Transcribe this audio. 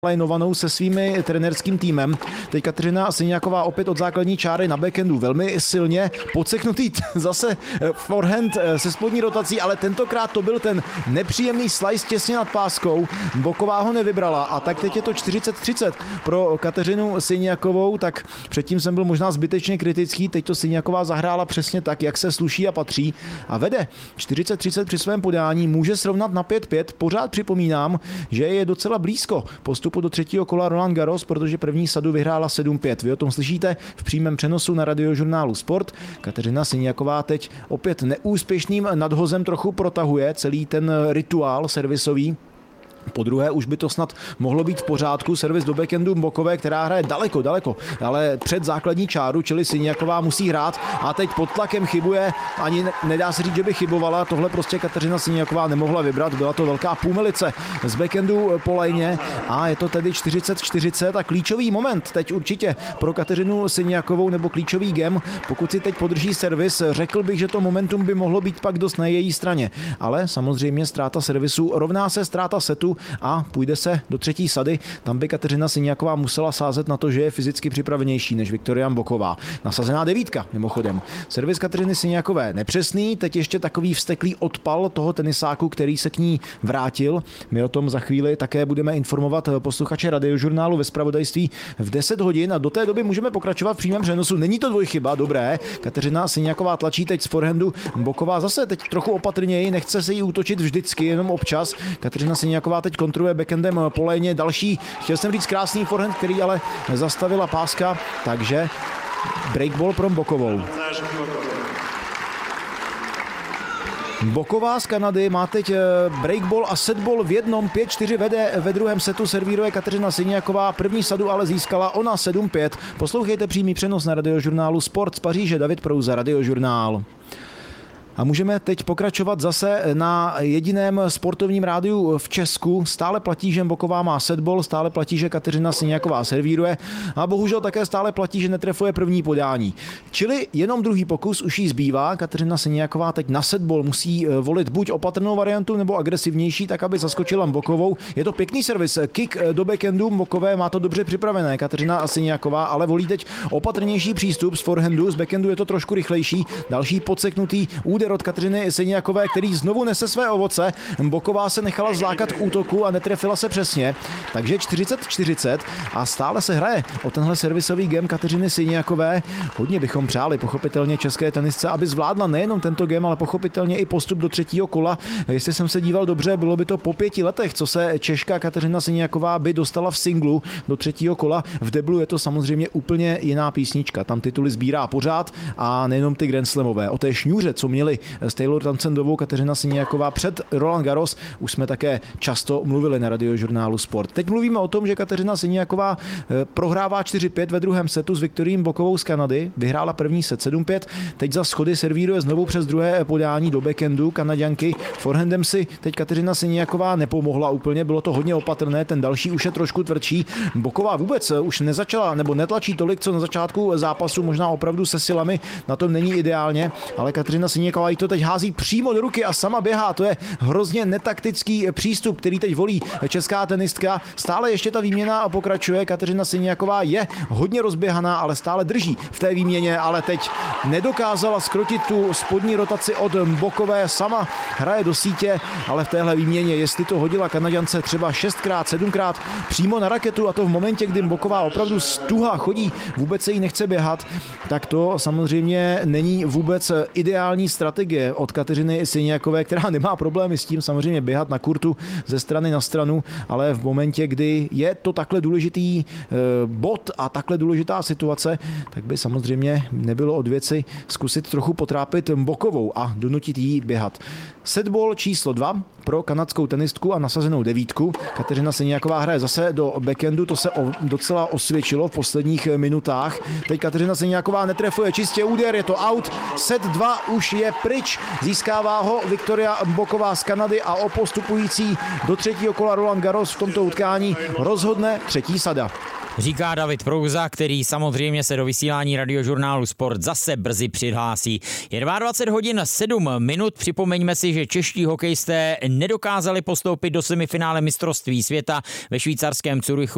nalajnovanou se svými trenérským týmem. Teď Kateřina Syňáková opět od základní čáry na backendu velmi silně podseknutý zase forehand se spodní rotací, ale tentokrát to byl ten nepříjemný slice těsně nad páskou. Boková ho nevybrala a tak teď je to 40-30 pro Kateřinu Syňákovou, tak předtím jsem byl možná zbytečně kritický, teď to Syňáková zahrála přesně tak, jak se sluší a patří a vede 40-30 při svém podání, může srovnat na 5-5, pořád připomínám, že je docela blízko postupu do třetího kola Roland Garros, protože první sadu vyhrála 7-5. Vy o tom slyšíte v přímém přenosu na Radiožurnálu Sport. Kateřina Syňáková teď opět neúspěšným nadhozem trochu protahuje celý ten rituál servisový. Po druhé už by to snad mohlo být v pořádku. Servis do backhandu Bokové, která hraje daleko, ale před základní čáru, čili Syňáková musí hrát a teď pod tlakem chybuje. Ani nedá se říct, že by chybovala. Tohle prostě Kateřina Syňáková nemohla vybrat. Byla to velká půmelice z backhandu po lajně a je to tedy 40-40 a klíčový moment teď určitě pro Kateřinu Syňákovou nebo klíčový game. Pokud si teď podrží servis, řekl bych, že to momentum by mohlo být pak dost na její straně. Ale samozřejmě ztráta servisu rovná se ztráta setu a půjde se do třetí sady. Tam by Kateřina Syňáková musela sázet na to, že je fyzicky připravenější než Viktoria Boková. Nasazená devítka, mimochodem. Servis Kateřiny Syňákové nepřesný, teď ještě takový vzteklý odpal toho tenisáku, který se k ní vrátil. My o tom za chvíli také budeme informovat posluchače Radiožurnálu ve zpravodajství v 10 hodin a do té doby můžeme pokračovat v přímém přenosu. Není to dvojchyba, dobré. Kateřina Syňáková tlačí teď z forehandu, Boková zase teď trochu opatrněji, nechce se jí útočit vždycky, jenom občas. Kateřina Syňáková teď kontroluje backendem po léně. Další, chtěl jsem říct krásný forehand, který ale zastavila páska, takže breakball pro Bokovou. Boková z Kanady má teď breakball a setball v jednom, 5-4 vede ve druhém setu, servíruje Kateřina Syňáková, první sadu ale získala ona 7-5. Poslouchejte přímý přenos na Radiožurnálu Sport z Paříže, David Prouza, Radiožurnál. A můžeme teď pokračovat zase na jediném sportovním rádiu v Česku. Stále platí, že Boková má setball, stále platí, že Kateřina Syňáková servíruje a bohužel také stále platí, že netrefuje první podání. Čili jenom druhý pokus už jí zbývá. Kateřina Syňáková teď na setball musí volit buď opatrnou variantu nebo agresivnější, tak aby zaskočila Bokovou. Je to pěkný servis, kick do backhandu Bokové, má to dobře připravené Kateřina Syňáková, ale volí teď opatrnější přístup z forehandu, z backhandu je to trošku rychlejší. Další podseknutý úder od Kateřiny Syňákové, který znovu nese své ovoce. Boková se nechala zlákat k útoku a netrefila se přesně. Takže 40-40 a stále se hraje o tenhle servisový game Kateřiny Syňákové. Hodně bychom přáli pochopitelně české tenisce, aby zvládla nejenom tento game, ale pochopitelně i postup do třetího kola. Jestli jsem se díval dobře, bylo by to po 5 letech, co se Češka Kateřina Syňáková by dostala v singlu do třetího kola. V deblu je to samozřejmě úplně jiná písnička. Tam tituly sbírá pořád a nejenom ty Grand Slamové. O té šňůře, co měli s Taylor Townsendovou Kateřina Syňáková před Roland Garros, už jsme také často mluvili na Radiožurnálu Sport. Teď mluvíme o tom, že Kateřina Syňáková prohrává 4-5 ve druhém setu s Viktorií Bokovou z Kanady, vyhrála první set 7-5, teď za schody servíruje znovu přes druhé podání do backhandu Kanaďanky. Forehandem si teď Kateřina Syňáková nepomohla úplně, bylo to hodně opatrné, ten další už je trošku tvrdší. Boková vůbec už nezačala nebo netlačí tolik, co na začátku zápasu, možná opravdu se silami, na tom není ideálně, ale Kateřina Syňáková jí to teď hází přímo do ruky a sama běhá. To je hrozně netaktický přístup, který teď volí česká tenistka. Stále ještě ta výměna pokračuje. Kateřina Syňáková je hodně rozběhaná, ale stále drží v té výměně, ale teď nedokázala zkrotit tu spodní rotaci od Bokové. Sama hraje do sítě, ale v téhle výměně, jestli to hodila Kanaďance třeba 6krát, 7krát přímo na raketu a to v momentě, kdy Boková opravdu stuha chodí, vůbec se jí nechce běhat, tak to samozřejmě není vůbec ideální strategie od Kateřiny Syňákové, která nemá problémy s tím samozřejmě běhat na kurtu ze strany na stranu, ale v momentě, kdy je to takhle důležitý bod a takhle důležitá situace, tak by samozřejmě nebylo od věci zkusit trochu potrápit Bokovou a donutit jí běhat. Setball číslo 2 pro kanadskou tenistku a nasazenou devítku. Kateřina Syňáková hraje zase do backhandu, to se docela osvědčilo v posledních minutách. Teď Kateřina Syňáková netrefuje čistě úder, je to out. Set 2 už je pryč, získává ho Viktoria Boková z Kanady a o postupující do třetího kola Roland Garros v tomto utkání rozhodne třetí sada. Říká David Prouza, který samozřejmě se do vysílání Radiožurnálu Sport zase brzy přihlásí. Je 22:07. Připomeňme si, že čeští hokejisté nedokázali postoupit do semifinále mistrovství světa ve švýcarském Curychu